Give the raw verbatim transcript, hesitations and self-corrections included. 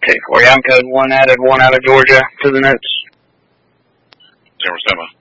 take for you. I'm code one, added one out of Georgia to the notes. San Rosema.